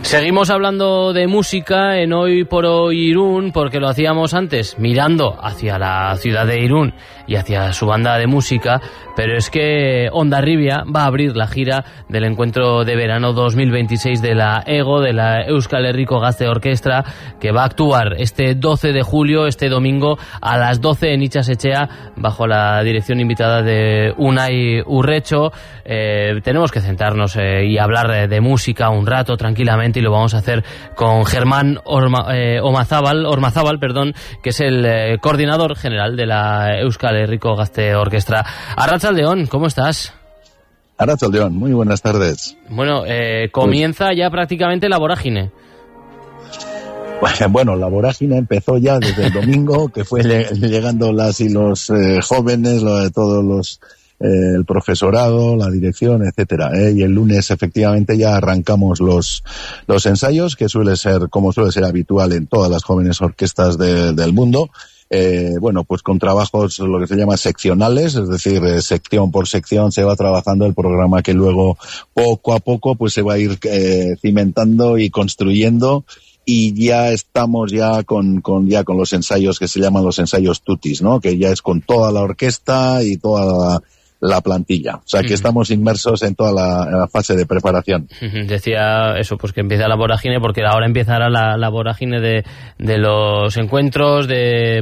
Seguimos hablando de música en Hoy por Hoy Irún, porque lo hacíamos antes mirando hacia la ciudad de Irún y hacia su banda de música, pero es que Hondarribia va a abrir la gira del encuentro de verano 2026 de la EGO, de la Euskal Herriko Gazte Orkestra, que va a actuar este 12 de julio, este domingo, a las 12 en Itxasetxea, bajo la dirección invitada de Unai Urrecho. Tenemos que centrarnos y hablar de música un rato tranquilamente, y lo vamos a hacer con Germán Ormazábal, que es el coordinador general de la Euskal Herriko Gazte Orkestra. Arratsaldeon, ¿cómo estás? Arratsaldeon, muy buenas tardes. Bueno, comienza ya prácticamente la vorágine. Bueno, la vorágine empezó ya desde el domingo, que fue llegando las y los jóvenes, todos los el profesorado, la dirección, etcétera, y el lunes efectivamente ya arrancamos los ensayos, que suele ser habitual en todas las jóvenes orquestas del mundo. Bueno, pues con trabajos, lo que se llama seccionales, es decir, sección por sección se va trabajando el programa, que luego poco a poco pues se va a ir cimentando y construyendo. Y ya estamos con los ensayos que se llaman los ensayos tutis, ¿no? Que ya es con toda la orquesta y toda la plantilla. O sea, que estamos inmersos en toda la fase de preparación. Decía eso, pues que empieza la vorágine, porque ahora empezará la vorágine de los encuentros, de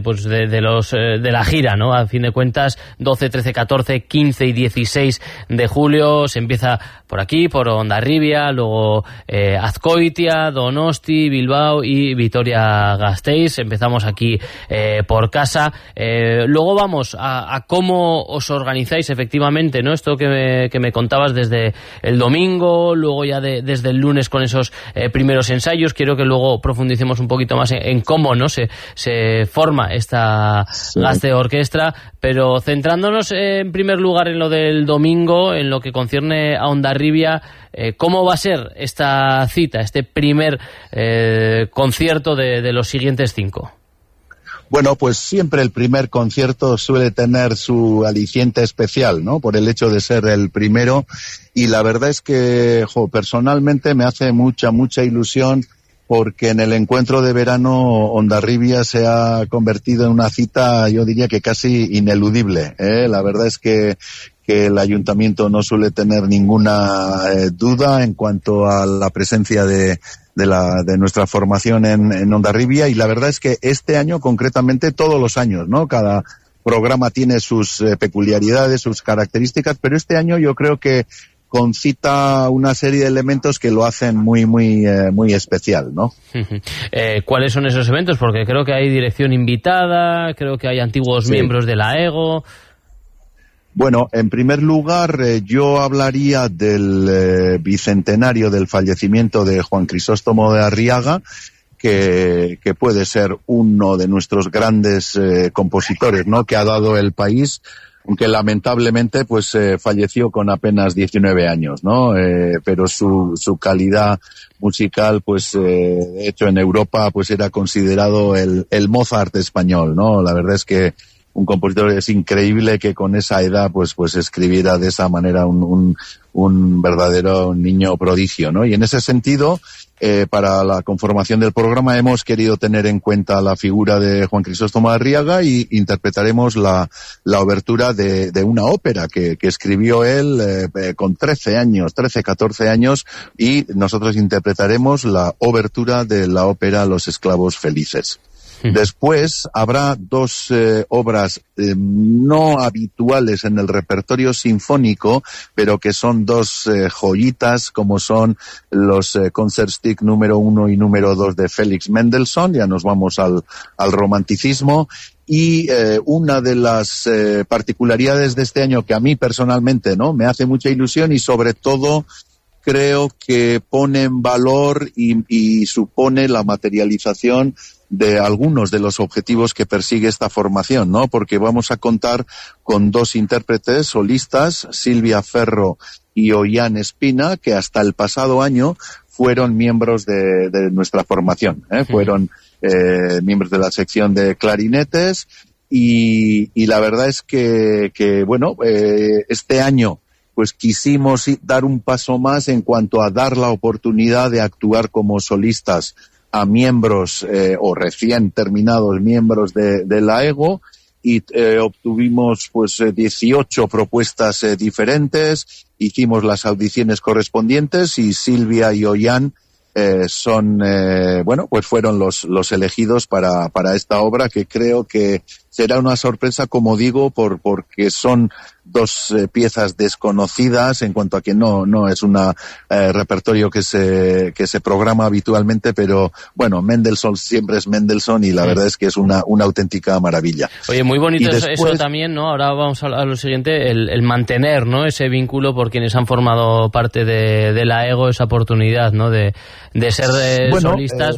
la gira, ¿no? A fin de cuentas, 12, 13, 14, 15 y 16 de julio se empieza por aquí, por Hondarribia, luego Azkoitia, Donosti, Bilbao y Vitoria-Gasteiz. Empezamos aquí por casa. Luego vamos a cómo os organizáis efectivamente, ¿no? Esto que me contabas desde el domingo, luego ya desde el lunes con esos primeros ensayos. Quiero que luego profundicemos un poquito más en cómo, ¿no? se forma esta Gazte Orkestra, pero centrándonos en primer lugar en lo del domingo, en lo que concierne a Hondarribia, ¿cómo va a ser esta cita, este primer concierto de los siguientes 5? Bueno, pues siempre el primer concierto suele tener su aliciente especial, ¿no? Por el hecho de ser el primero, y la verdad es que personalmente me hace mucha ilusión, porque en el encuentro de verano Hondarribia se ha convertido en una cita, yo diría que casi ineludible, ¿eh? La verdad es que el ayuntamiento no suele tener ninguna duda en cuanto a la presencia de nuestra formación en Hondarribia, y la verdad es que este año, concretamente, todos los años, ¿no? Cada programa tiene sus peculiaridades, sus características, pero este año yo creo que concita una serie de elementos que lo hacen muy especial, ¿no? ¿Cuáles son esos eventos? Porque creo que hay dirección invitada, creo que hay antiguos miembros de la EGO. Bueno, en primer lugar, yo hablaría del bicentenario del fallecimiento de Juan Crisóstomo de Arriaga, que puede ser uno de nuestros grandes compositores, ¿no? Que ha dado el país, aunque lamentablemente pues falleció con apenas 19 años, ¿no? Pero su calidad musical, pues de hecho en Europa pues era considerado el Mozart español, ¿no? La verdad es que un compositor, es increíble que con esa edad pues escribiera de esa manera un verdadero niño prodigio, ¿no? Y en ese sentido, para la conformación del programa hemos querido tener en cuenta la figura de Juan Crisóstomo de Arriaga, y interpretaremos la obertura de una ópera que escribió él con 13, 14 años, y nosotros interpretaremos la obertura de la ópera Los esclavos felices. Después habrá dos obras no habituales en el repertorio sinfónico, pero que son dos joyitas, como son los Concertstück número 1 y número 2 de Félix Mendelssohn. Ya nos vamos al romanticismo. Y una de las particularidades de este año, que a mí personalmente, ¿no?, me hace mucha ilusión, y sobre todo creo que pone en valor y supone la materialización de algunos de los objetivos que persigue esta formación, ¿no? Porque vamos a contar con dos intérpretes solistas, Silvia Ferro y Ollán Espina, que hasta el pasado año fueron miembros de nuestra formación, ¿eh? Sí. Fueron miembros de la sección de clarinetes, y la verdad es que bueno, este año pues quisimos dar un paso más en cuanto a dar la oportunidad de actuar como solistas a miembros o recién terminados miembros de la EGO, y obtuvimos pues 18 propuestas diferentes, hicimos las audiciones correspondientes y Silvia y Ollán pues fueron los elegidos para esta obra, que creo que será una sorpresa, como digo, porque son dos piezas desconocidas en cuanto a que no es un repertorio que se programa habitualmente, pero bueno, Mendelssohn siempre es Mendelssohn y la verdad es que es una auténtica maravilla. Oye, muy bonito eso también, ¿no? Ahora vamos a lo siguiente, el mantener, ¿no?, ese vínculo por quienes han formado parte de la EGO, esa oportunidad, ¿no?, de ser solistas,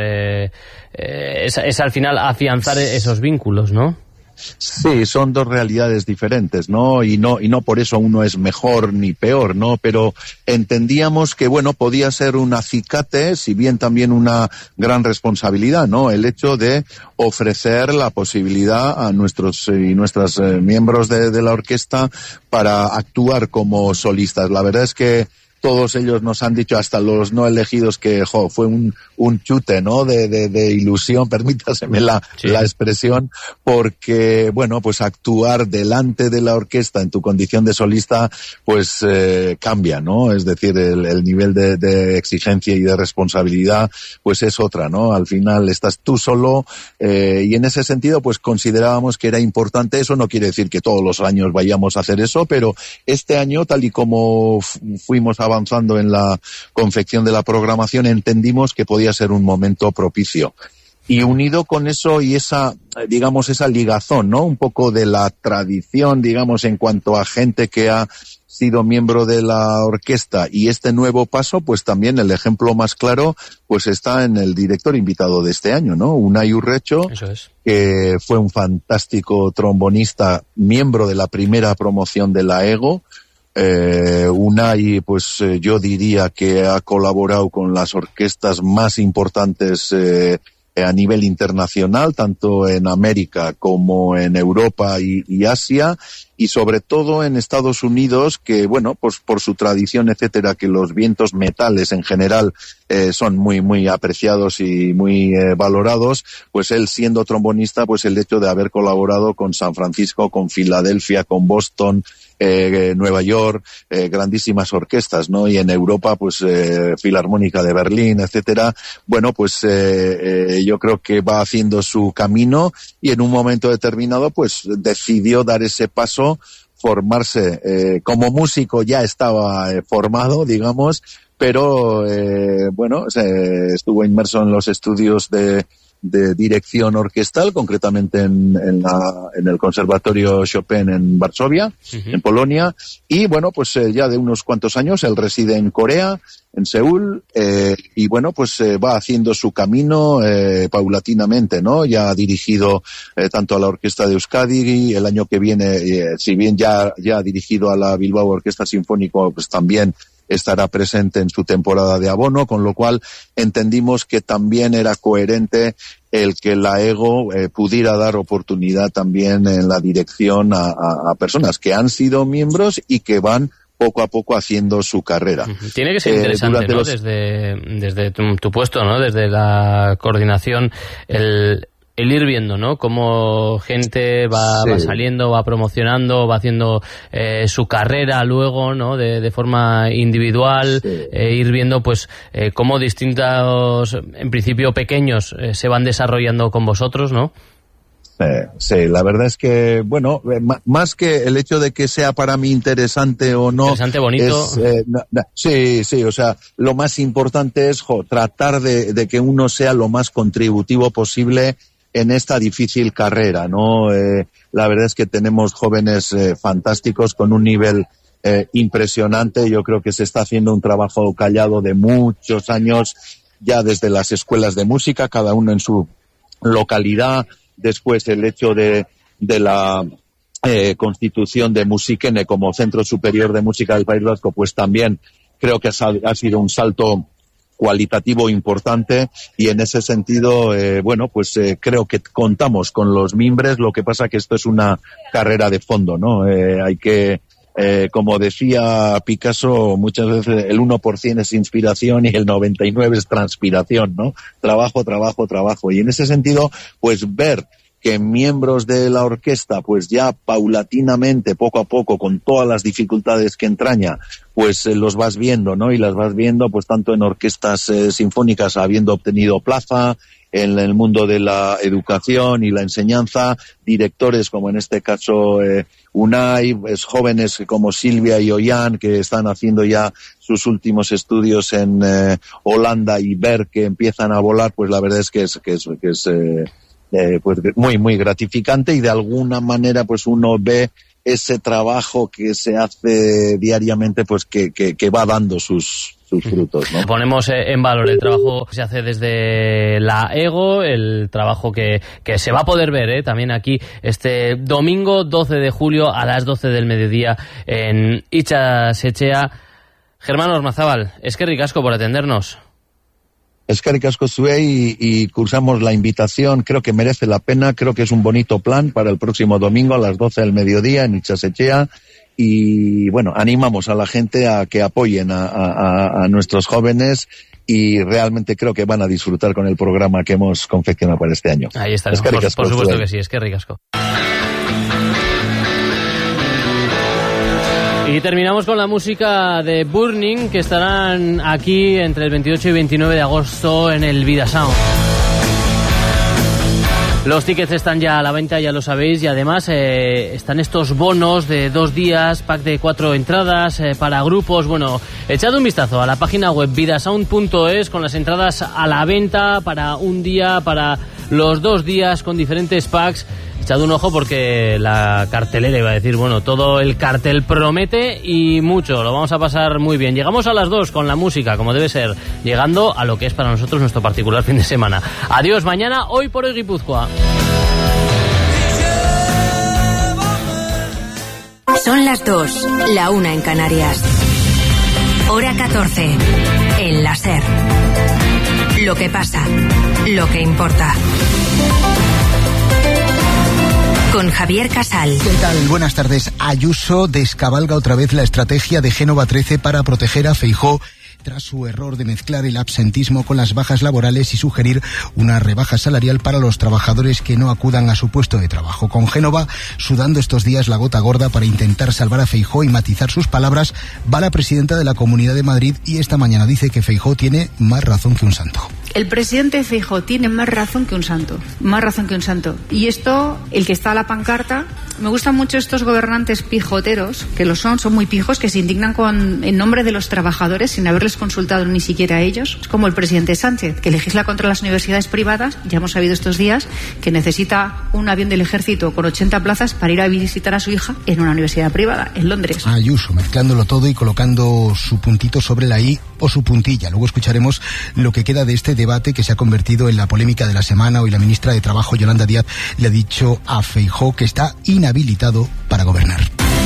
es al final afianzar esos vínculos, ¿no? Sí, son dos realidades diferentes, ¿no? Y no por eso uno es mejor ni peor, ¿no? Pero entendíamos que, bueno, podía ser un acicate, si bien también una gran responsabilidad, ¿no? El hecho de ofrecer la posibilidad a nuestros y nuestras miembros de la orquesta para actuar como solistas. La verdad es que todos ellos nos han dicho, hasta los no elegidos, que fue un chute, ¿no?, de ilusión, permítaseme la expresión, porque, bueno, pues actuar delante de la orquesta en tu condición de solista, pues cambia, ¿no? Es decir, el nivel de exigencia y de responsabilidad, pues es otra, ¿no? Al final estás tú solo, y en ese sentido, pues considerábamos que era importante. Eso no quiere decir que todos los años vayamos a hacer eso, pero este año, tal y como fuimos avanzando en la confección de la programación, entendimos que podía ser un momento propicio. Y unido con eso y esa ligazón, ¿no?, un poco de la tradición, digamos, en cuanto a gente que ha sido miembro de la orquesta, y este nuevo paso, pues también el ejemplo más claro pues está en el director invitado de este año, ¿no?, Unai Urrecho, que fue un fantástico trombonista, miembro de la primera promoción de la EGO. Unai, pues yo diría que ha colaborado con las orquestas más importantes a nivel internacional, tanto en América como en Europa y Asia, y sobre todo en Estados Unidos, que, bueno, pues por su tradición, etcétera, que los vientos metales en general son muy, muy apreciados y muy valorados. Pues él, siendo trombonista, pues el hecho de haber colaborado con San Francisco, con Filadelfia, con Boston, Nueva York, grandísimas orquestas, ¿no? Y en Europa, pues Filarmónica de Berlín, etcétera. Bueno, pues yo creo que va haciendo su camino, y en un momento determinado, pues decidió dar ese paso, formarse como músico. Ya estaba formado, digamos, pero estuvo inmerso en los estudios de dirección orquestal, concretamente en el Conservatorio Chopin en Varsovia, en Polonia, y bueno, pues ya de unos cuantos años él reside en Corea, en Seúl, y bueno, pues va haciendo su camino paulatinamente, ¿no? Ya ha dirigido tanto a la Orquesta de Euskadi, el año que viene, si bien ya ha dirigido a la Bilbao Orquesta Sinfónica, pues también estará presente en su temporada de abono, con lo cual entendimos que también era coherente el que la EGO pudiera dar oportunidad también en la dirección a personas que han sido miembros y que van poco a poco haciendo su carrera. Tiene que ser interesante, ¿no? Desde tu puesto, ¿no? Desde la coordinación, el ir viendo, ¿no?, cómo gente va saliendo, va promocionando, va haciendo su carrera luego, ¿no?, de forma individual, ir viendo pues cómo distintos, en principio pequeños, se van desarrollando con vosotros, ¿no? Sí, la verdad es que, bueno, más que el hecho de que sea para mí interesante o no. Interesante, bonito. Sí, o sea, lo más importante es tratar de que uno sea lo más contributivo posible en esta difícil carrera, ¿no? La verdad es que tenemos jóvenes fantásticos con un nivel impresionante. Yo creo que se está haciendo un trabajo callado de muchos años, ya desde las escuelas de música, cada uno en su localidad. Después el hecho de la constitución de Musikene como Centro Superior de Música del País Vasco, pues también creo que ha sido un salto cualitativo importante, y en ese sentido, creo que contamos con los mimbres. Lo que pasa que esto es una carrera de fondo, ¿no? Hay que como decía Picasso, muchas veces el 1% es inspiración y el 99% es transpiración, ¿no? Trabajo, trabajo, trabajo. Y en ese sentido, pues ver que miembros de la orquesta, pues ya paulatinamente, poco a poco, con todas las dificultades que entraña, pues los vas viendo, ¿no? Y las vas viendo, pues tanto en orquestas sinfónicas habiendo obtenido plaza, en el mundo de la educación y la enseñanza, directores como en este caso Unai, pues jóvenes como Silvia y Ollán, que están haciendo ya sus últimos estudios en Holanda, y ver que empiezan a volar, pues la verdad es que es pues muy, muy gratificante, y de alguna manera pues uno ve ese trabajo que se hace diariamente, pues que va dando sus frutos, ¿no? Ponemos en valor el trabajo que se hace desde la EGO, el trabajo que se va a poder ver también aquí este domingo 12 de julio a las 12 del mediodía en Itxasechea. Germán Ormazábal, eskerrik asko por atendernos. Eskerrik asko zuei, y cursamos la invitación. Creo que merece la pena, creo que es un bonito plan para el próximo domingo a las 12 del mediodía en Itxasechea. Y bueno, animamos a la gente a que apoyen a nuestros jóvenes, y realmente creo que van a disfrutar con el programa que hemos confeccionado para este año. Ahí estaremos, por supuesto que sí, eskerrik asko. Y terminamos con la música de Burning, que estarán aquí entre el 28 y 29 de agosto en el Vida Sound. Los tickets están ya a la venta, ya lo sabéis, y además están estos bonos de 2 días, pack de 4 entradas para grupos. Bueno, echad un vistazo a la página web vidasound.es con las entradas a la venta para un día, para los 2 días, con diferentes packs. Echad un ojo porque la cartelera, iba a decir, bueno, todo el cartel promete y mucho, lo vamos a pasar muy bien. Llegamos a las 2 con la música, como debe ser, llegando a lo que es para nosotros nuestro particular fin de semana. Adiós, mañana, Hoy por Hoy Guipúzcoa. Son las 2, la 1 en Canarias. Hora 14, en la SER. Lo que pasa, lo que importa. Con Javier Casal. ¿Qué tal? Buenas tardes. Ayuso descabalga otra vez la estrategia de Génova 13 para proteger a Feijóo tras su error de mezclar el absentismo con las bajas laborales y sugerir una rebaja salarial para los trabajadores que no acudan a su puesto de trabajo. Con Génova sudando estos días la gota gorda para intentar salvar a Feijóo y matizar sus palabras, va la presidenta de la Comunidad de Madrid, y esta mañana dice que Feijóo tiene más razón que un santo. El presidente Feijóo tiene más razón que un santo, más razón que un santo. Y esto, el que está a la pancarta, me gustan mucho estos gobernantes pijoteros, que lo son muy pijos, que se indignan en nombre de los trabajadores sin haberles consultado ni siquiera a ellos. Es como el presidente Sánchez, que legisla contra las universidades privadas. Ya hemos sabido estos días que necesita un avión del ejército con 80 plazas para ir a visitar a su hija en una universidad privada, en Londres. Ayuso, mezclándolo todo y colocando su puntito sobre la I o su puntilla. Luego escucharemos lo que queda de este debate que se ha convertido en la polémica de la semana. Hoy la ministra de Trabajo, Yolanda Díaz, le ha dicho a Feijóo que está inhabilitado para gobernar.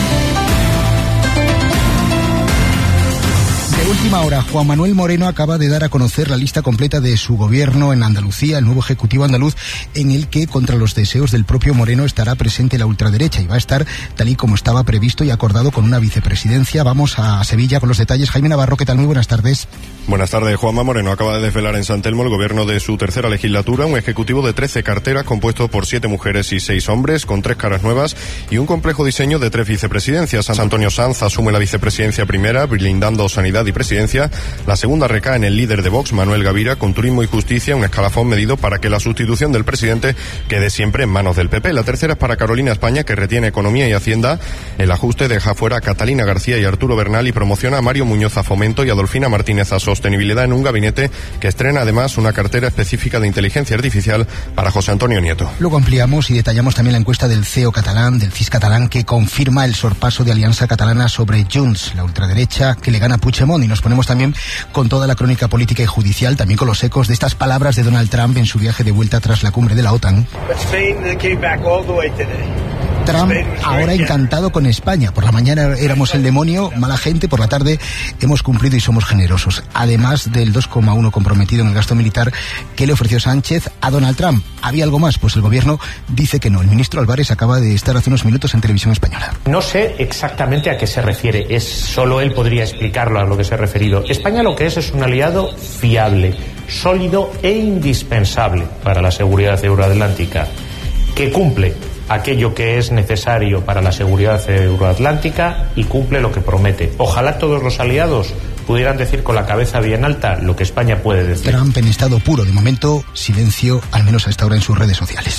De última hora, Juan Manuel Moreno acaba de dar a conocer la lista completa de su gobierno en Andalucía, el nuevo ejecutivo andaluz, en el que, contra los deseos del propio Moreno, estará presente la ultraderecha y va a estar tal y como estaba previsto y acordado con una vicepresidencia. Vamos a Sevilla con los detalles. Jaime Navarro, ¿qué tal? Muy buenas tardes. Buenas tardes. Juanma Moreno acaba de desvelar en San Telmo el gobierno de su tercera legislatura, un ejecutivo de 13 carteras compuesto por 7 mujeres y 6 hombres, con 3 caras nuevas y un complejo diseño de 3 vicepresidencias. Antonio Sanz asume la vicepresidencia primera, blindando sanidad y presidencia. La segunda recae en el líder de Vox, Manuel Gavira, con turismo y justicia, un escalafón medido para que la sustitución del presidente quede siempre en manos del PP. La tercera es para Carolina España, que retiene economía y hacienda. El ajuste deja fuera a Catalina García y Arturo Bernal y promociona a Mario Muñoz a Fomento y a Adolfina Martínez a Sostenibilidad, en un gabinete que estrena además una cartera específica de inteligencia artificial para José Antonio Nieto. Luego ampliamos y detallamos también la encuesta del CEO catalán, del CIS catalán, que confirma el sorpaso de Alianza Catalana sobre Junts, la ultraderecha que le gana a Puigdemont, y nos ponemos también con toda la crónica política y judicial, también con los ecos de estas palabras de Donald Trump en su viaje de vuelta tras la cumbre de la OTAN. Trump ahora encantado con España. Por la mañana éramos el demonio, mala gente, por la tarde hemos cumplido y somos generosos. Además del 2,1 comprometido en el gasto militar que le ofreció Sánchez a Donald Trump. ¿Había algo más? Pues el gobierno dice que no. El ministro Álvarez acaba de estar hace unos minutos en Televisión Española. No sé exactamente a qué se refiere. Solo él podría explicarlo a lo que se ha referido. España lo que es un aliado fiable, sólido e indispensable para la seguridad euroatlántica, que cumple aquello que es necesario para la seguridad euroatlántica y cumple lo que promete. Ojalá todos los aliados pudieran decir con la cabeza bien alta lo que España puede decir. Trump en estado puro. De momento, silencio, al menos a esta hora en sus redes sociales.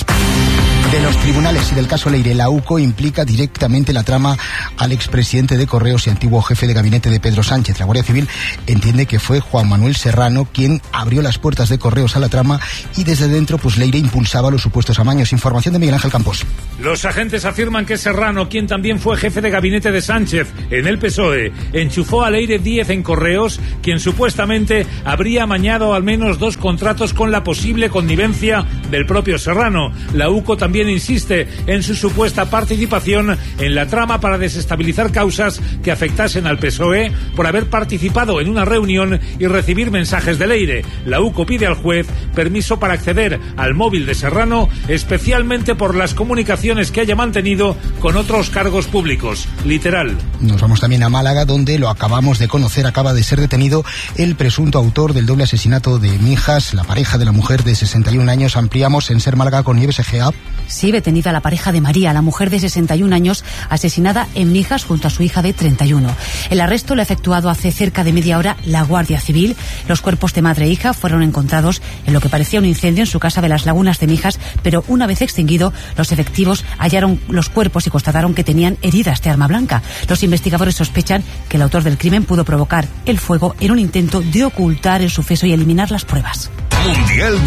De los tribunales y del caso Leire, la UCO implica directamente la trama al expresidente de Correos y antiguo jefe de gabinete de Pedro Sánchez. La Guardia Civil entiende que fue Juan Manuel Serrano quien abrió las puertas de Correos a la trama y desde dentro pues Leire impulsaba los supuestos amaños. Información de Miguel Ángel Campos. Los agentes afirman que Serrano, quien también fue jefe de gabinete de Sánchez en el PSOE, enchufó a Leire Díez en Correos, quien supuestamente habría amañado al menos 2 contratos con la posible connivencia del propio Serrano. La UCO también insiste en su supuesta participación en la trama para desestabilizar causas que afectasen al PSOE por haber participado en una reunión y recibir mensajes de Leire. La UCO pide al juez permiso para acceder al móvil de Serrano, especialmente por las comunicaciones que haya mantenido con otros cargos públicos. Literal. Nos vamos también a Málaga, donde lo acabamos de conocer, acaba de ser detenido el presunto autor del doble asesinato de Mijas, la pareja de la mujer de 61 años. Ampliamos en Ser Málaga con Nieves Egea. Sí, detenida la pareja de María, la mujer de 61 años, asesinada en Mijas junto a su hija de 31. El arresto lo ha efectuado hace cerca de media hora la Guardia Civil. Los cuerpos de madre e hija fueron encontrados en lo que parecía un incendio en su casa de las Lagunas de Mijas, pero una vez extinguido, los efectivos hallaron los cuerpos y constataron que tenían heridas de arma blanca. Los investigadores sospechan que el autor del crimen pudo provocar el fuego en un intento de ocultar el suceso y eliminar las pruebas. Mundial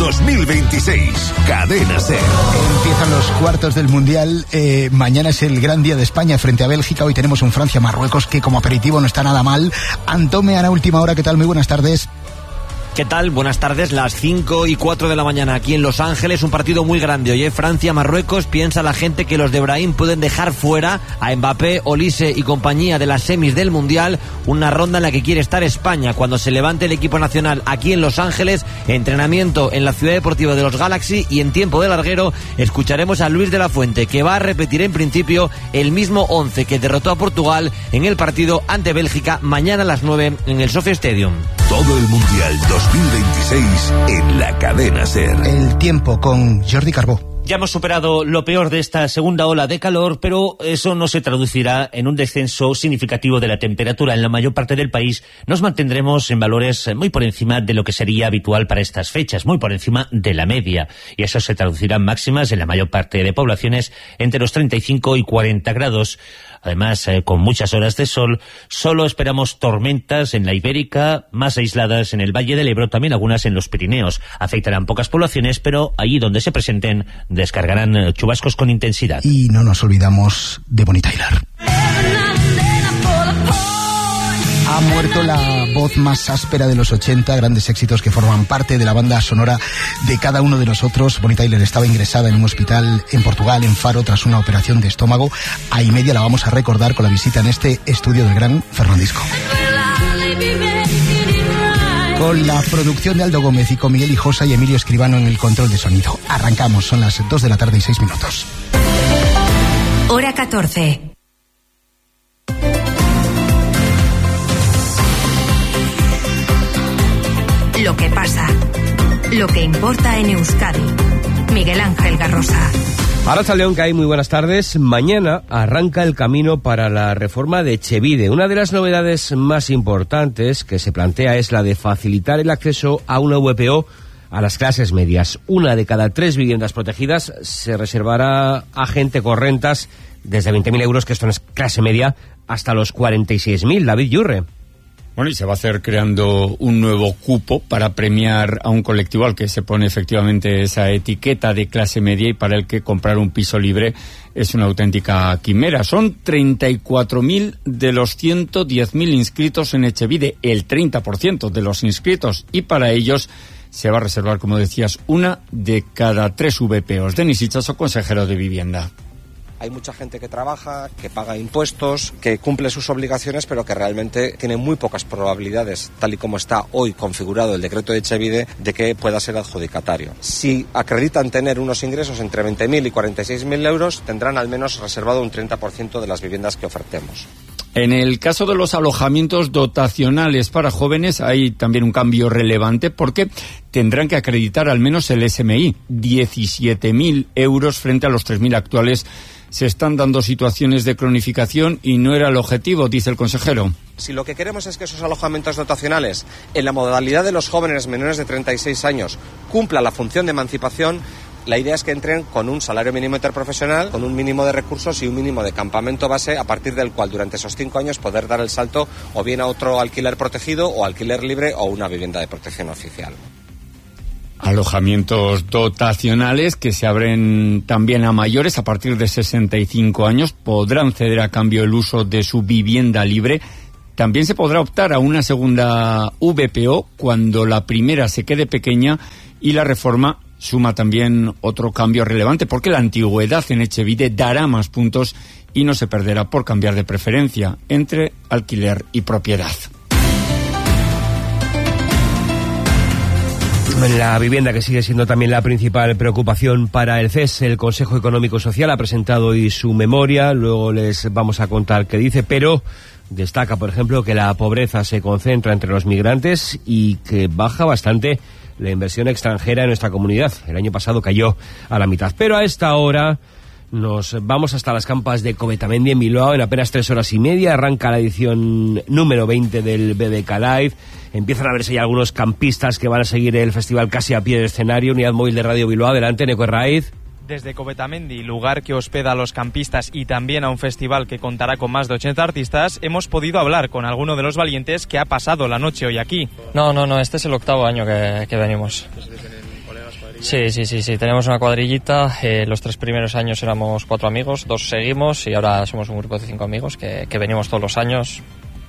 2026, Cadena SER. Empiezan los cuartos del Mundial. Mañana es el gran día de España frente a Bélgica. Hoy tenemos un Francia-Marruecos que como aperitivo no está nada mal. Antome, Ana, última hora, ¿qué tal? Muy buenas tardes. ¿Qué tal? Buenas tardes, las 5:04 de la mañana aquí en Los Ángeles, un partido muy grande. Oye, Francia-Marruecos, piensa la gente que los de Brahim pueden dejar fuera a Mbappé, Olise y compañía de las semis del Mundial, una ronda en la que quiere estar España cuando se levante el equipo nacional aquí en Los Ángeles, entrenamiento en la Ciudad Deportiva de los Galaxy y en tiempo de larguero escucharemos a Luis de la Fuente, que va a repetir en principio el mismo 11 que derrotó a Portugal en el partido ante Bélgica mañana a las 9 en el Sophia Stadium. Todo el Mundial 2026 en la Cadena SER. El tiempo con Jordi Carbó. Ya hemos superado lo peor de esta segunda ola de calor, pero eso no se traducirá en un descenso significativo de la temperatura. En la mayor parte del país nos mantendremos en valores muy por encima de lo que sería habitual para estas fechas, muy por encima de la media. Y eso se traducirá en máximas en la mayor parte de poblaciones entre los 35 y 40 grados. Además, con muchas horas de sol, solo esperamos tormentas en la Ibérica, más aisladas en el Valle del Ebro, también algunas en los Pirineos. Afectarán pocas poblaciones, pero allí donde se presenten, descargarán chubascos con intensidad. Y no nos olvidamos de Bonnie Tyler. Ha muerto la voz más áspera de los 80, grandes éxitos que forman parte de la banda sonora de cada uno de nosotros. Bonnie Tyler estaba ingresada en un hospital en Portugal, en Faro, tras una operación de estómago. A y media la vamos a recordar con la visita en este estudio del gran Fernandisco. Con la producción de Aldo Gómez y con Miguel Hijosa y Emilio Escribano en el control de sonido. Arrancamos, son las 2 de la tarde y 6 minutos. Hora 14. Lo que pasa, lo que importa en Euskadi. Miguel Ángel Garrosa. Arratsaldeon, Kai, muy buenas tardes. Mañana arranca el camino para la reforma de Etxebide. Una de las novedades más importantes que se plantea es la de facilitar el acceso a una VPO a las clases medias. 1 de cada 3 viviendas protegidas se reservará a gente con rentas desde 20.000 euros, que esto no es clase media, hasta los 46.000. David Yurre. Bueno, y se va a hacer creando un nuevo cupo para premiar a un colectivo al que se pone efectivamente esa etiqueta de clase media y para el que comprar un piso libre es una auténtica quimera. Son 34.000 de los 110.000 inscritos en Etxebide, el 30% de los inscritos, y para ellos se va a reservar, como decías, 1 de cada 3 VPOs. Denis Itxaso, consejero de Vivienda. Hay mucha gente que trabaja, que paga impuestos, que cumple sus obligaciones, pero que realmente tiene muy pocas probabilidades, tal y como está hoy configurado el decreto de Etxebide, de que pueda ser adjudicatario. Si acreditan tener unos ingresos entre 20.000 y 46.000 euros, tendrán al menos reservado un 30% de las viviendas que ofertemos. En el caso de los alojamientos dotacionales para jóvenes hay también un cambio relevante porque tendrán que acreditar al menos el SMI, 17.000 euros frente a los 3.000 actuales. Se están dando situaciones de cronificación y no era el objetivo, dice el consejero. Si lo que queremos es que esos alojamientos dotacionales, en la modalidad de los jóvenes menores de 36 años, cumplan la función de emancipación, la idea es que entren con un salario mínimo interprofesional, con un mínimo de recursos y un mínimo de campamento base, a partir del cual durante esos 5 años poder dar el salto o bien a otro alquiler protegido o alquiler libre o una vivienda de protección oficial. Alojamientos dotacionales que se abren también a mayores a partir de 65 años. Podrán ceder a cambio el uso de su vivienda libre. También se podrá optar a una segunda VPO cuando la primera se quede pequeña, y la reforma suma también otro cambio relevante porque la antigüedad en Etxebide dará más puntos y no se perderá por cambiar de preferencia entre alquiler y propiedad. La vivienda, que sigue siendo también la principal preocupación para el CES. El Consejo Económico y Social ha presentado hoy su memoria, luego les vamos a contar qué dice, pero destaca, por ejemplo, que la pobreza se concentra entre los migrantes y que baja bastante la inversión extranjera en nuestra comunidad. El año pasado cayó a la mitad. Pero a esta hora nos vamos hasta las campas de Cometamendi en Bilbao. En apenas 3 horas y media arranca la edición número 20 del BBK Live. Empiezan a verse ya algunos campistas que van a seguir el festival casi a pie del escenario. Unidad móvil de Radio Bilbao. Adelante, Neko Herraiz. Desde Cometamendi, lugar que hospeda a los campistas y también a un festival que contará con más de 80 artistas, hemos podido hablar con alguno de los valientes que ha pasado la noche hoy aquí. No, este es el 8º año que venimos. Sí, tenemos una cuadrillita. Los 3 primeros años éramos 4 amigos, 2 seguimos y ahora somos un grupo de 5 amigos que venimos todos los años.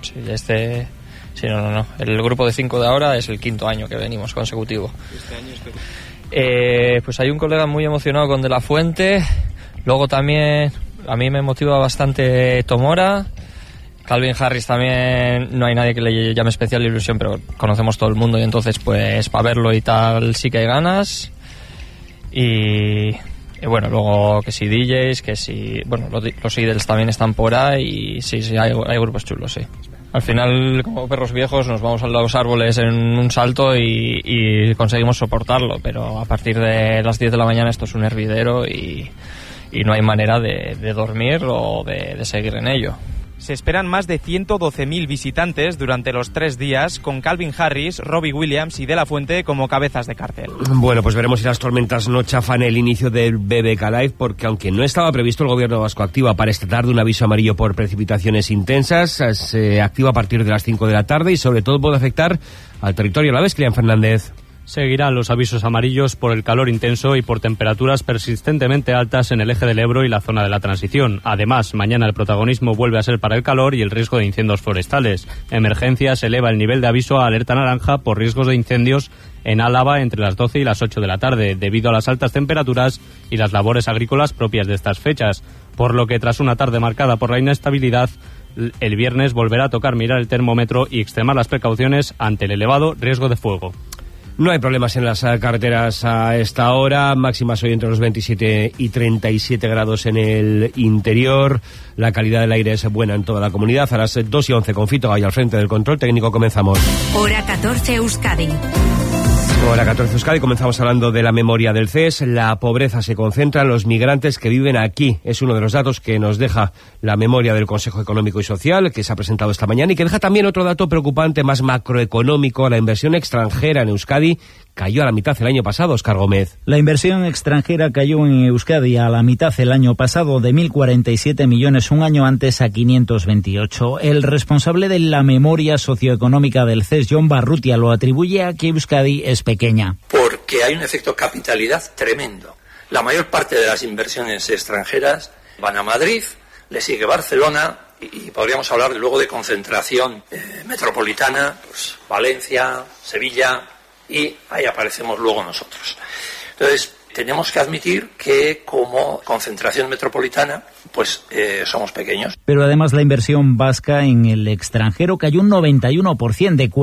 El grupo de 5 de ahora es el 5º año que venimos consecutivo. ¿Este año es pues hay un colega muy emocionado con De La Fuente. Luego también a mí me motiva bastante Tomora. Calvin Harris también, no hay nadie que le llame especial ilusión, pero conocemos todo el mundo y entonces pues para verlo y tal sí que hay ganas. Y bueno, luego que si DJs, que si... Bueno, los Idles también están por ahí y sí, hay grupos chulos, sí. Al final, como perros viejos, nos vamos a los árboles en un salto y conseguimos soportarlo, pero a partir de las 10 de la mañana esto es un hervidero y no hay manera de dormir o de seguir en ello. Se esperan más de 112.000 visitantes durante los 3 días, con Calvin Harris, Robbie Williams y De La Fuente como cabezas de cartel. Bueno, pues veremos si las tormentas no chafan el inicio del BBK Live, porque aunque no estaba previsto, el gobierno vasco activa para esta tarde un aviso amarillo por precipitaciones intensas. Se activa a partir de las 5 de la tarde y sobre todo puede afectar al territorio alavés. Cristian Fernández. Seguirán los avisos amarillos por el calor intenso y por temperaturas persistentemente altas en el eje del Ebro y la zona de la transición. Además, mañana el protagonismo vuelve a ser para el calor y el riesgo de incendios forestales. Emergencias eleva el nivel de aviso a alerta naranja por riesgos de incendios en Álava entre las 12 y las 8 de la tarde, debido a las altas temperaturas y las labores agrícolas propias de estas fechas. Por lo que tras una tarde marcada por la inestabilidad, el viernes volverá a tocar mirar el termómetro y extremar las precauciones ante el elevado riesgo de fuego. No hay problemas en las carreteras a esta hora, máximas hoy entre los 27 y 37 grados en el interior. La calidad del aire es buena en toda la comunidad. A las 2:11 con Fito ahí al frente del control técnico comenzamos. Hora 14 Euskadi. Hora 14 Euskadi, comenzamos hablando de la memoria del CES. La pobreza se concentra en los migrantes que viven aquí. Es uno de los datos que nos deja la memoria del Consejo Económico y Social, que se ha presentado esta mañana, y que deja también otro dato preocupante, más macroeconómico. La inversión extranjera en Euskadi cayó a la mitad el año pasado, Óscar Gómez. La inversión extranjera cayó en Euskadi a la mitad el año pasado, de 1.047 millones un año antes a 528. El responsable de la memoria socioeconómica del CES, John Barrutia, lo atribuye a que Euskadi es pequeña. Porque hay un efecto capitalidad tremendo. La mayor parte de las inversiones extranjeras van a Madrid, le sigue Barcelona y podríamos hablar luego de concentración metropolitana, pues Valencia, Sevilla, y ahí aparecemos luego nosotros. Entonces, Tenemos que admitir que como concentración metropolitana, pues somos pequeños. Pero además la inversión vasca en el extranjero cayó un 91%, de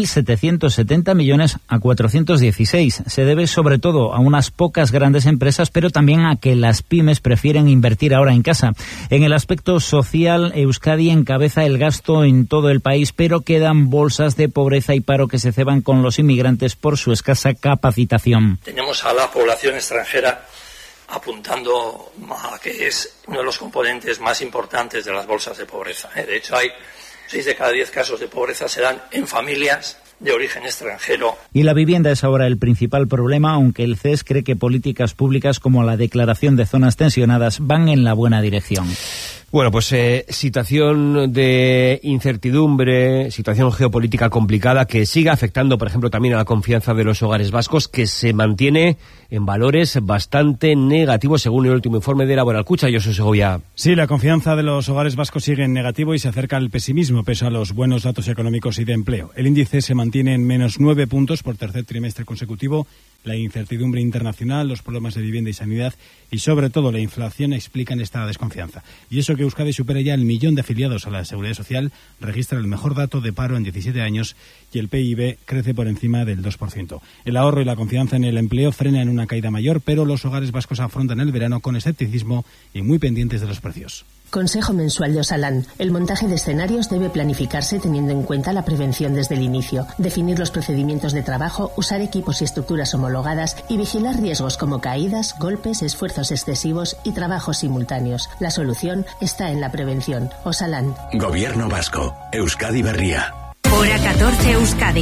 4.770 millones a 416. Se debe sobre todo a unas pocas grandes empresas, pero también a que las pymes prefieren invertir ahora en casa. En el aspecto social, Euskadi encabeza el gasto en todo el país, pero quedan bolsas de pobreza y paro que se ceban con los inmigrantes por su escasa capacitación. Tenemos a la población extranjera apuntando a que es uno de los componentes más importantes de las bolsas de pobreza. De hecho, hay 6 de cada 10 casos de pobreza se dan en familias de origen extranjero. Y la vivienda es ahora el principal problema, aunque el CES cree que políticas públicas como la declaración de zonas tensionadas van en la buena dirección. Bueno, pues situación de incertidumbre, situación geopolítica complicada que sigue afectando, por ejemplo, también a la confianza de los hogares vascos, que se mantiene en valores bastante negativos según el último informe de Laboralcucha. Josu Segovia. Sí, la confianza de los hogares vascos sigue en negativo y se acerca al pesimismo pese a los buenos datos económicos y de empleo. El índice se mantiene en menos 9 puntos por tercer trimestre consecutivo. La incertidumbre internacional, los problemas de vivienda y sanidad y sobre todo la inflación explican esta desconfianza. Y eso que Euskadi supera ya el 1.000.000 de afiliados a la Seguridad Social, registra el mejor dato de paro en 17 años y el PIB crece por encima del 2%. El ahorro y la confianza en el empleo frenan una caída mayor, pero los hogares vascos afrontan el verano con escepticismo y muy pendientes de los precios. Consejo mensual de Osalan. El montaje de escenarios debe planificarse teniendo en cuenta la prevención desde el inicio, definir los procedimientos de trabajo, usar equipos y estructuras homologadas y vigilar riesgos como caídas, golpes, esfuerzos excesivos y trabajos simultáneos. La solución está en la prevención. Osalan. Gobierno vasco. Euskadi Berria. Hora 14 Euskadi.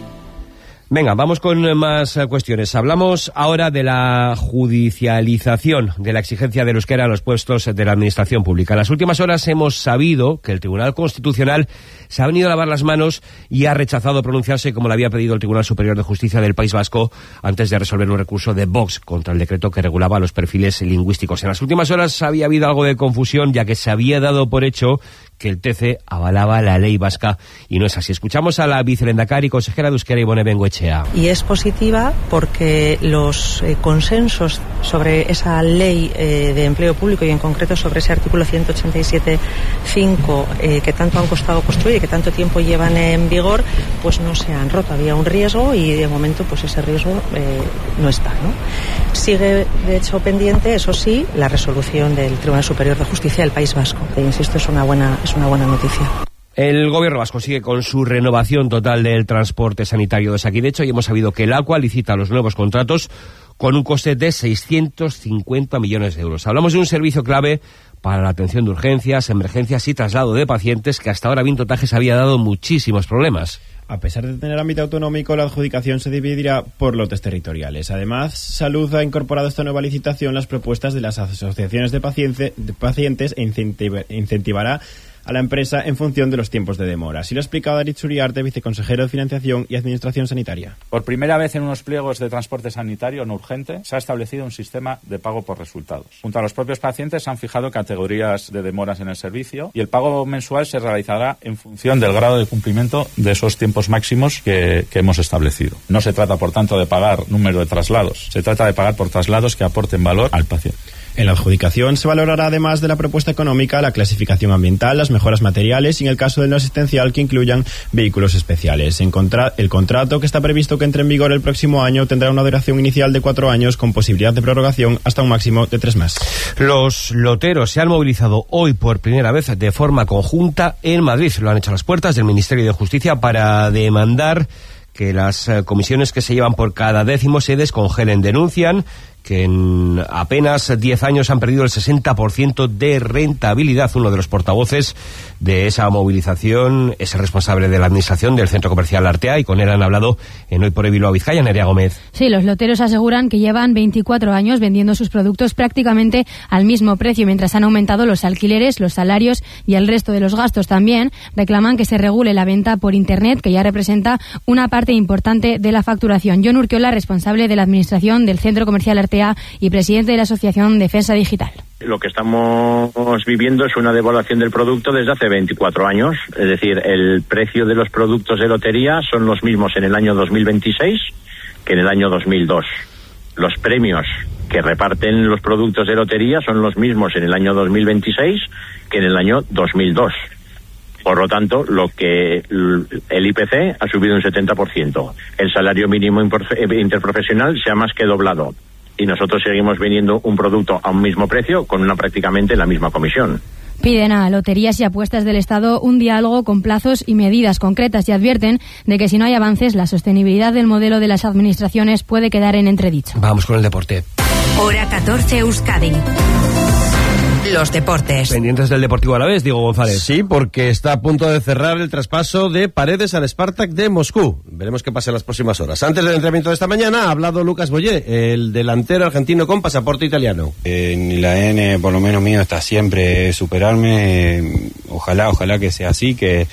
Venga, vamos con más cuestiones. Hablamos ahora de la judicialización de la exigencia del euskera a los puestos de la administración pública. En las últimas horas hemos sabido que el Tribunal Constitucional se ha venido a lavar las manos y ha rechazado pronunciarse como le había pedido el Tribunal Superior de Justicia del País Vasco antes de resolver un recurso de Vox contra el decreto que regulaba los perfiles lingüísticos. En las últimas horas había habido algo de confusión, ya que se había dado por hecho que el TC avalaba la ley vasca y no es así. Escuchamos a la vicelendakari, consejera de Euskera, Ibone Bengoechea. Y es positiva porque los consensos sobre esa ley de empleo público y en concreto sobre ese artículo 187.5 que tanto han costado construir y que tanto tiempo llevan en vigor, pues no se han roto. Había un riesgo y de momento pues ese riesgo no está, ¿no? Sigue de hecho pendiente, eso sí, la resolución del Tribunal Superior de Justicia del País Vasco. Insisto, es una buena noticia. El gobierno vasco sigue con su renovación total del transporte sanitario de Osakidetza y hemos sabido que el ACUA licita los nuevos contratos con un coste de 650 millones de euros. Hablamos de un servicio clave para la atención de urgencias, emergencias y traslado de pacientes que hasta ahora Vintotajes había dado muchísimos problemas. A pesar de tener ámbito autonómico, la adjudicación se dividirá por lotes territoriales. Además, Salud ha incorporado a esta nueva licitación las propuestas de las asociaciones de pacientes e incentivará a la empresa en función de los tiempos de demora. Así lo ha explicado Aritz Uriarte, viceconsejero de Financiación y Administración Sanitaria. Por primera vez en unos pliegos de transporte sanitario no urgente se ha establecido un sistema de pago por resultados. Junto a los propios pacientes se han fijado categorías de demoras en el servicio y el pago mensual se realizará en función del grado de cumplimiento de esos tiempos máximos que hemos establecido. No se trata, por tanto, de pagar número de traslados. Se trata de pagar por traslados que aporten valor al paciente. En la adjudicación se valorará, además de la propuesta económica, la clasificación ambiental, las mejoras materiales y, en el caso del no asistencial, que incluyan vehículos especiales. El contrato, que está previsto que entre en vigor el próximo año, tendrá una duración inicial de 4 años con posibilidad de prorrogación hasta un máximo de 3 más. Los loteros se han movilizado hoy por primera vez de forma conjunta en Madrid. Lo han hecho a las puertas del Ministerio de Justicia para demandar que las comisiones que se llevan por cada décimo se descongelen. Denuncian que en apenas 10 años han perdido el 60% de rentabilidad. Uno de los portavoces de esa movilización es el responsable de la administración del Centro Comercial Artea y con él han hablado en Hoy por Hoy Bilbao Vizcaya, Nerea Gómez. Sí, los loteros aseguran que llevan 24 años vendiendo sus productos prácticamente al mismo precio, mientras han aumentado los alquileres, los salarios y el resto de los gastos. También reclaman que se regule la venta por Internet, que ya representa una parte importante de la facturación. Jon Urquiola, responsable de la administración del Centro Comercial Artea y presidente de la Asociación Defensa Digital. Lo que estamos viviendo es una devaluación del producto desde hace 24 años. Es decir, el precio de los productos de lotería son los mismos en el año 2026 que en el año 2002. los premios que reparten los productos de lotería son los mismos en el año 2026 que en el año 2002. Por lo tanto, el IPC ha subido un 70%. El salario mínimo interprofesional se ha más que doblado. Y nosotros seguimos vendiendo un producto a un mismo precio con prácticamente la misma comisión. Piden a Loterías y Apuestas del Estado un diálogo con plazos y medidas concretas y advierten de que si no hay avances, la sostenibilidad del modelo de las administraciones puede quedar en entredicho. Vamos con el deporte. Hora 14 Euskadi. Los deportes. Pendientes del Deportivo Alavés, Diego González. Sí, porque está a punto de cerrar el traspaso de Paredes al Spartak de Moscú. Veremos qué pasa en las próximas horas. Antes del entrenamiento de esta mañana ha hablado Lucas Boyé, el delantero argentino con pasaporte italiano. En la ADN, por lo menos mío, está siempre superarme. Ojalá que sea así, que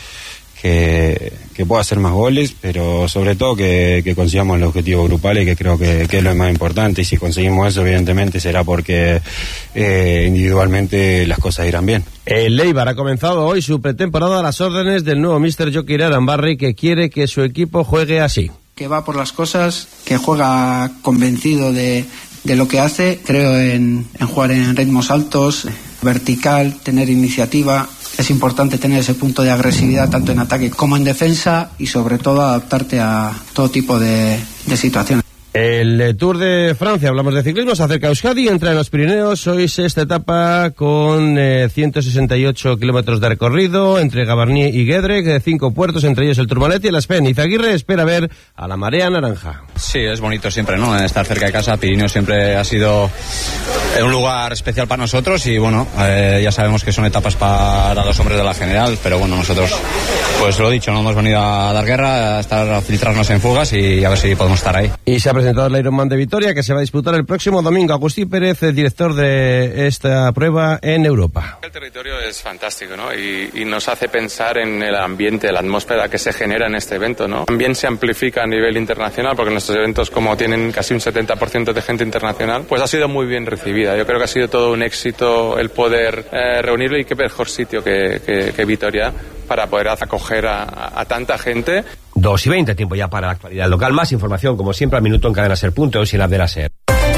pueda hacer más goles, pero sobre todo que consigamos el objetivo grupal, y que creo que es lo más importante. Y si conseguimos eso, evidentemente será porque individualmente las cosas irán bien. El Eibar ha comenzado hoy su pretemporada a las órdenes del nuevo míster Jokin Arambarri, que quiere que su equipo juegue así. Que va por las cosas, que juega convencido de lo que hace. Creo en jugar en ritmos altos, vertical, tener iniciativa. Es importante tener ese punto de agresividad tanto en ataque como en defensa, y sobre todo adaptarte a todo tipo de situaciones. El Tour de Francia, hablamos de ciclismo, se acerca a Euskadi, entra en los Pirineos, hoy sexta etapa con 168 kilómetros de recorrido entre Gavarnie y Guédrec, 5 puertos, entre ellos el Tourmalet y el Aspen. Izaguirre espera ver a la marea naranja. Sí, es bonito siempre, ¿no? Estar cerca de casa. Pirineos siempre ha sido un lugar especial para nosotros, y bueno, ya sabemos que son etapas para los hombres de la general, pero bueno, nosotros, pues lo dicho, no hemos venido a dar guerra, a filtrarnos en fugas y a ver si podemos estar ahí. Y se ha presentado el Ironman de Vitoria, que se va a disputar el próximo domingo. Agustín Pérez, el director de esta prueba en Europa. El territorio es fantástico, ¿no? Y nos hace pensar en el ambiente, la atmósfera que se genera en este evento, ¿no? También se amplifica a nivel internacional, porque nuestros eventos, como tienen casi un 70% de gente internacional, pues ha sido muy bien recibida. Yo creo que ha sido todo un éxito el poder reunirlo, y qué mejor sitio que Vitoria para poder acoger a tanta gente. 2:20, tiempo ya para la actualidad local. Más información, como siempre, al minuto en cadenaser.es y en la app de la SER.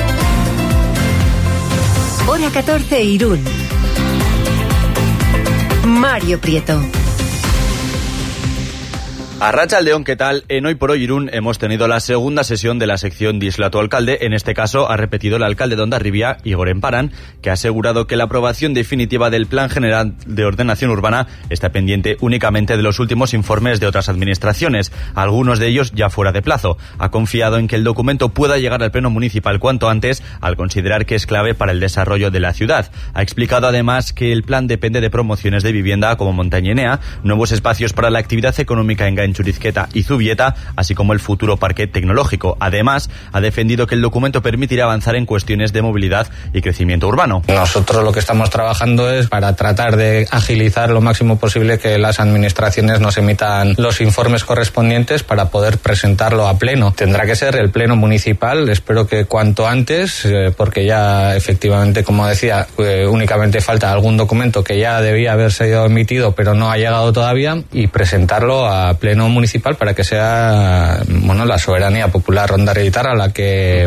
Hora 14 Irún. Mario Prieto. Arratsaldeon, ¿qué tal? En Hoy por Hoy Irún hemos tenido la segunda sesión de la sección Disla tu alcalde. En este caso ha repetido el alcalde de Hondarribia, Igor Emparán, que ha asegurado que la aprobación definitiva del Plan General de Ordenación Urbana está pendiente únicamente de los últimos informes de otras administraciones, algunos de ellos ya fuera de plazo. Ha confiado en que el documento pueda llegar al Pleno Municipal cuanto antes, al considerar que es clave para el desarrollo de la ciudad. Ha explicado además que el plan depende de promociones de vivienda como Montañenea, nuevos espacios para la actividad económica en Churizqueta y Zubieta, así como el futuro parque tecnológico. Además, ha defendido que el documento permitirá avanzar en cuestiones de movilidad y crecimiento urbano. Nosotros lo que estamos trabajando es para tratar de agilizar lo máximo posible que las administraciones nos emitan los informes correspondientes para poder presentarlo a pleno. Tendrá que ser el pleno municipal, espero que cuanto antes, porque ya efectivamente, como decía, únicamente falta algún documento que ya debía haber sido emitido pero no ha llegado todavía, y presentarlo a pleno municipal para que sea la soberanía popular hondarribitarra la que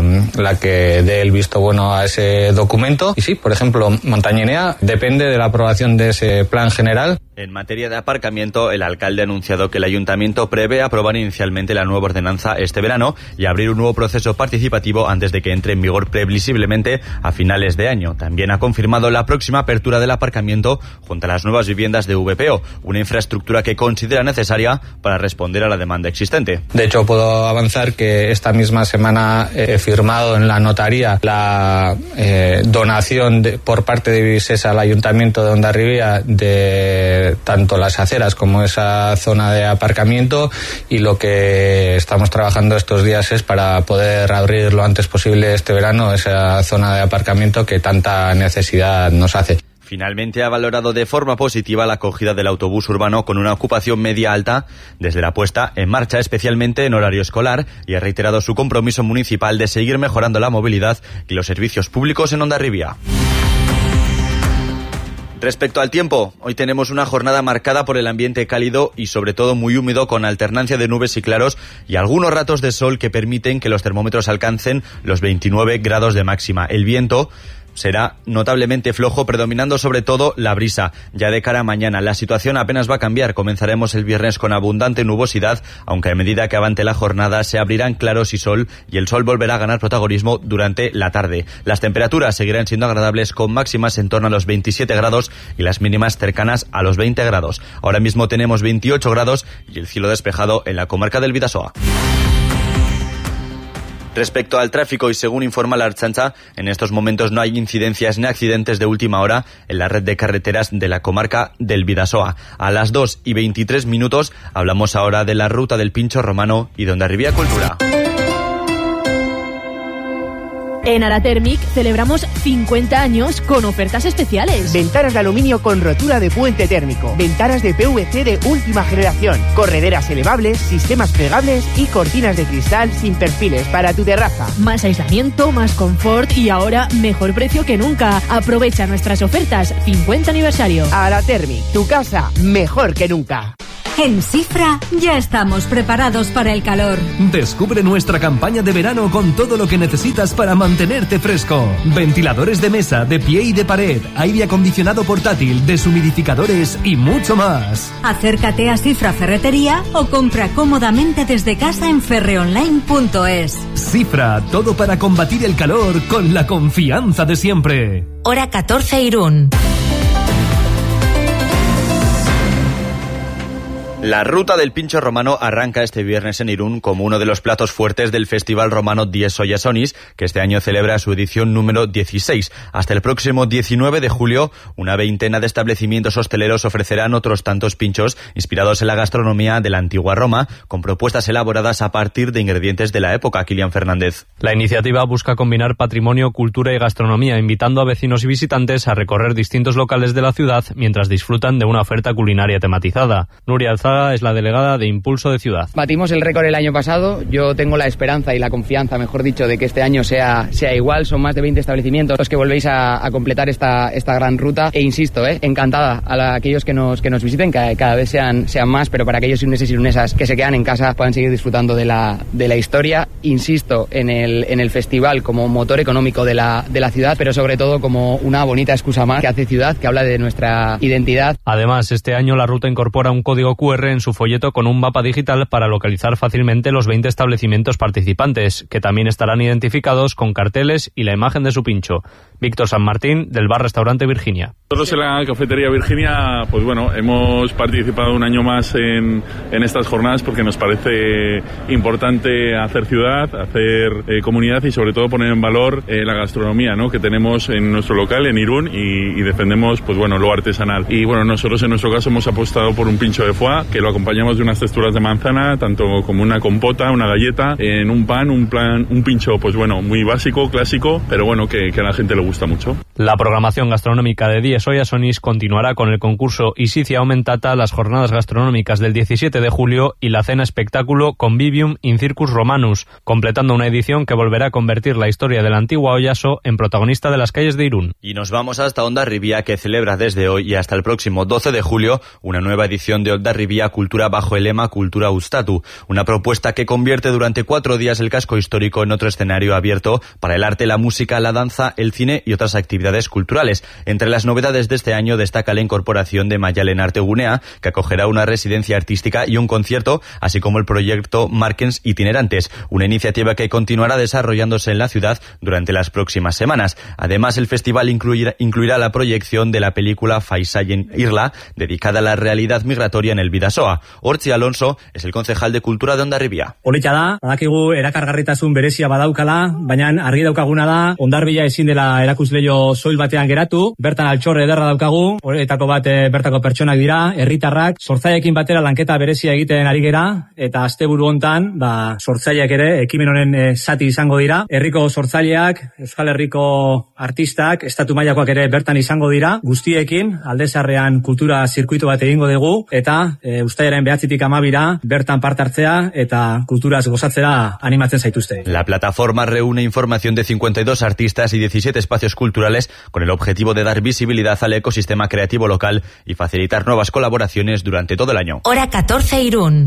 dé el visto bueno a ese documento. Y sí, por ejemplo, Montañenea depende de la aprobación de ese plan general. En materia de aparcamiento, el alcalde ha anunciado que el ayuntamiento prevé aprobar inicialmente la nueva ordenanza este verano y abrir un nuevo proceso participativo antes de que entre en vigor previsiblemente a finales de año. También ha confirmado la próxima apertura del aparcamiento junto a las nuevas viviendas de VPO, una infraestructura que considera necesaria para responder a la demanda existente. De hecho, puedo avanzar que esta misma semana he firmado en la notaría la donación por parte de Visesa al Ayuntamiento de Hondarribia de tanto las aceras como esa zona de aparcamiento, y lo que estamos trabajando estos días es para poder abrir lo antes posible este verano esa zona de aparcamiento que tanta necesidad nos hace. Finalmente ha valorado de forma positiva la acogida del autobús urbano con una ocupación media alta desde la puesta en marcha, especialmente en horario escolar, y ha reiterado su compromiso municipal de seguir mejorando la movilidad y los servicios públicos en Hondarribia. Respecto al tiempo, hoy tenemos una jornada marcada por el ambiente cálido y sobre todo muy húmedo, con alternancia de nubes y claros y algunos ratos de sol que permiten que los termómetros alcancen los 29 grados de máxima. El viento será notablemente flojo, predominando sobre todo la brisa. Ya de cara a mañana, la situación apenas va a cambiar. Comenzaremos el viernes con abundante nubosidad, aunque a medida que avance la jornada se abrirán claros y sol, y el sol volverá a ganar protagonismo durante la tarde. Las temperaturas seguirán siendo agradables, con máximas en torno a los 27 grados y las mínimas cercanas a los 20 grados. Ahora mismo tenemos 28 grados y el cielo despejado en la comarca del Bidasoa. Respecto al tráfico, y según informa la Ertzaintza, en estos momentos no hay incidencias ni accidentes de última hora en la red de carreteras de la comarca del Bidasoa. A las 2:23 hablamos ahora de la ruta del Pincho Romano y de Hondarribia Cultura. En Aratermic celebramos 50 años con ofertas especiales. Ventanas de aluminio con rotura de puente térmico, ventanas de PVC de última generación, correderas elevables, sistemas plegables y cortinas de cristal sin perfiles para tu terraza. Más aislamiento, más confort y ahora mejor precio que nunca. Aprovecha nuestras ofertas. 50 aniversario. Aratermic, tu casa mejor que nunca. En Cifra ya estamos preparados para el calor. Descubre nuestra campaña de verano con todo lo que necesitas para mantenerte fresco. Ventiladores de mesa, de pie y de pared, aire acondicionado portátil, deshumidificadores y mucho más. Acércate a Cifra Ferretería o compra cómodamente desde casa en ferreonline.es. Cifra, todo para combatir el calor con la confianza de siempre. Hora 14 Irún. La ruta del Pincho Romano arranca este viernes en Irún como uno de los platos fuertes del Festival Romano Dies Soyasonis, que este año celebra su edición número 16. Hasta el próximo 19 de julio, una veintena de establecimientos hosteleros ofrecerán otros tantos pinchos inspirados en la gastronomía de la antigua Roma, con propuestas elaboradas a partir de ingredientes de la época. Kilian Fernández. La iniciativa busca combinar patrimonio, cultura y gastronomía, invitando a vecinos y visitantes a recorrer distintos locales de la ciudad mientras disfrutan de una oferta culinaria tematizada. Nuria Alzaga es la delegada de Impulso de Ciudad. Batimos el récord el año pasado. Yo tengo la esperanza y la confianza, mejor dicho, de que este año sea igual. Son más de 20 establecimientos los que volvéis a completar esta gran ruta. E insisto, encantada a aquellos que nos visiten, que cada vez sean más, pero para aquellos iruneses y irunesas que se quedan en casa puedan seguir disfrutando de la historia. Insisto en el festival como motor económico de la ciudad, pero sobre todo como una bonita excusa más que hace ciudad, que habla de nuestra identidad. Además, este año la ruta incorpora un código QR en su folleto con un mapa digital para localizar fácilmente los 20 establecimientos participantes, que también estarán identificados con carteles y la imagen de su pincho. Víctor San Martín, del bar-restaurante Virginia. Nosotros en la cafetería Virginia, pues bueno, hemos participado un año más en estas jornadas porque nos parece importante hacer ciudad, hacer comunidad y sobre todo poner en valor la gastronomía, ¿no?, que tenemos en nuestro local, en Irún, y defendemos, pues bueno, lo artesanal. Y bueno, nosotros en nuestro caso hemos apostado por un pincho de foie, que lo acompañamos de unas texturas de manzana, tanto como una compota, una galleta, en un pan, un pincho, pues bueno, muy básico, clásico, pero bueno, que a la gente le gusta mucho. La programación gastronómica de Dies Soyasonis continuará con el concurso Isicia Aumentata, las jornadas gastronómicas del 17 de julio y la cena espectáculo Convivium in Circus Romanus, completando una edición que volverá a convertir la historia del antiguo Oyaso en protagonista de las calles de Irún. Y nos vamos hasta Hondarribia, que celebra desde hoy y hasta el próximo 12 de julio una nueva edición de Hondarribia Cultura bajo el lema Cultura Ustatu, una propuesta que convierte durante 4 días el casco histórico en otro escenario abierto para el arte, la música, la danza, el cine y otras actividades culturales. Entre las novedades de este año destaca la incorporación de Mayalen Artegunea, que acogerá una residencia artística y un concierto, así como el proyecto Markens Itinerantes, una iniciativa que continuará desarrollándose en la ciudad durante las próximas semanas. Además, el festival incluirá la proyección de la película Faisaien Irla, dedicada a la realidad migratoria en el Bidasoa. Hortzi Alonso es el concejal de Cultura de Hondarribia. Polita da, badakigu erakargarritasun berezia badaukala, baina argi daukaguna da Hondarribia ezin dela erakusleio soil batean geratu, bertan altxorre ederra daukagu, horietako bat bertako pertsonak dira, herritarrak, sortzaileekin batera lanketa berezia egiten ari gera, eta asteburu hontan, sortzaileak ere ekimen honen zati izango dira, herriko sortzaileak, Euskal Herriko artistak, estatu mailakoak ere bertan izango dira, guztiekin Aldezarrean kultura zirkuitu bat egingo dugu, eta uztailaren 9tik 12 bertan parte hartzea eta kulturaz gozatzera animatzen zaituzte. La plataforma reúne información de 52 artistas y 17 espacios culturales con el objetivo de dar visibilidad visibilidad al ecosistema creativo local y facilitar nuevas colaboraciones durante todo el año. Hora 14 Irún.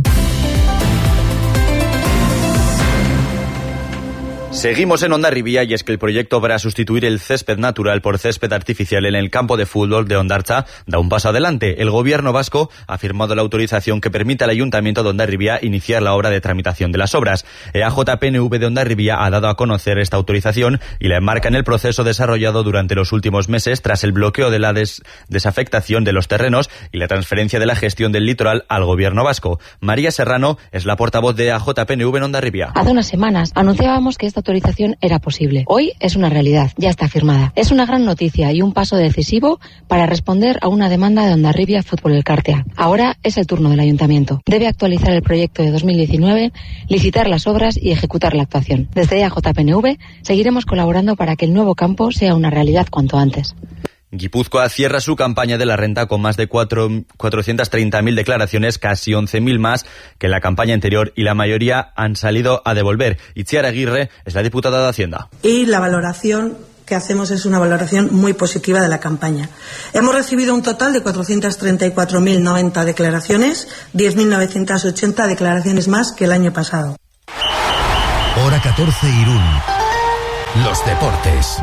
Seguimos en Hondarribia y es que el proyecto para sustituir el césped natural por césped artificial en el campo de fútbol de Hondartza da un paso adelante. El gobierno vasco ha firmado la autorización que permite al Ayuntamiento de Hondarribia iniciar la obra de tramitación de las obras. EAJPNV de Hondarribia ha dado a conocer esta autorización y la enmarca en el proceso desarrollado durante los últimos meses tras el bloqueo de la desafectación de los terrenos y la transferencia de la gestión del litoral al gobierno vasco. María Serrano es la portavoz de EAJPNV en Hondarribia. Hace unas semanas anunciábamos que esta autorización era posible. Hoy es una realidad, ya está firmada. Es una gran noticia y un paso decisivo para responder a una demanda de Hondarribia Fútbol Elkartea. Ahora es el turno del Ayuntamiento. Debe actualizar el proyecto de 2019, licitar las obras y ejecutar la actuación. Desde EAJPNV seguiremos colaborando para que el nuevo campo sea una realidad cuanto antes. Guipúzcoa cierra su campaña de la renta con más de 430.000 declaraciones, casi 11.000 más que en la campaña anterior, y la mayoría han salido a devolver. Itziar Aguirre es la diputada de Hacienda. Y la valoración que hacemos es una valoración muy positiva de la campaña. Hemos recibido un total de 434.090 declaraciones, 10.980 declaraciones más que el año pasado. Hora 14 Irún. Los deportes.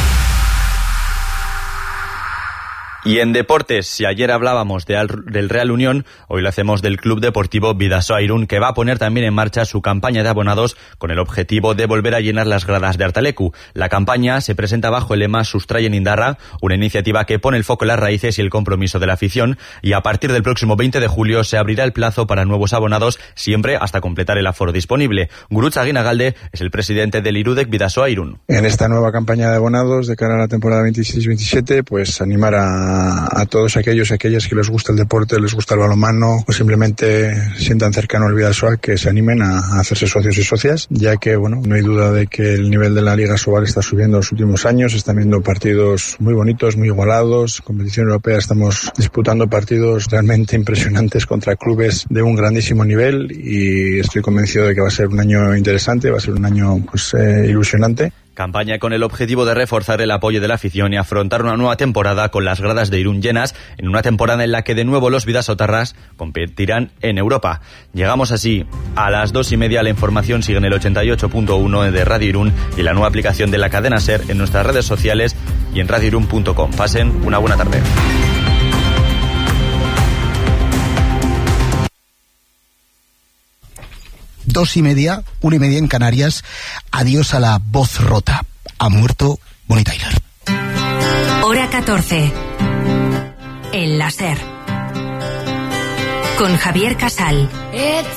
Y en deportes, si ayer hablábamos del Real Unión, hoy lo hacemos del Club Deportivo Bidasoa Irún, que va a poner también en marcha su campaña de abonados con el objetivo de volver a llenar las gradas de Artalecu. La campaña se presenta bajo el lema Sustraien Indarra, una iniciativa que pone el foco en las raíces y el compromiso de la afición, y a partir del próximo 20 de julio se abrirá el plazo para nuevos abonados, siempre hasta completar el aforo disponible. Gurutz Aguinagalde es el presidente del Irudek Bidasoa Irún. En esta nueva campaña de abonados de cara a la temporada 26-27, pues animar a todos aquellos y aquellas que les gusta el deporte, les gusta el balonmano o simplemente sientan cercano al Bidasoa, que se animen a hacerse socios y socias, ya que bueno, no hay duda de que el nivel de la Liga Sobal está subiendo en los últimos años. Están viendo partidos muy bonitos, muy igualados. Competición europea, estamos disputando partidos realmente impresionantes contra clubes de un grandísimo nivel, y estoy convencido de que va a ser un año interesante, va a ser un año ilusionante. Campaña con el objetivo de reforzar el apoyo de la afición y afrontar una nueva temporada con las gradas de Irún llenas, en una temporada en la que de nuevo los bidasotarras competirán en Europa. Llegamos así a las 2:30. La información sigue en el 88.1 de Radio Irún y la nueva aplicación de la cadena SER en nuestras redes sociales y en radioirún.com. Pasen una buena tarde. 2:30, 1:30 en Canarias. Adiós a la voz rota. Ha muerto Bonnie Tyler. Hora 14. En la SER. Con Javier Casal.